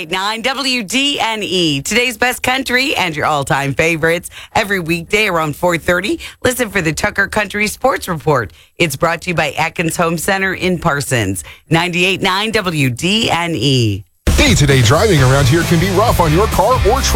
98.9 WDNE. Today's best country and your all-time favorites. Every weekday around 4:30, listen for the Tucker Country Sports Report. It's brought to you by Atkins Home Center in Parsons. 98.9 WDNE. Day-to-day driving around here can be rough on your car or truck.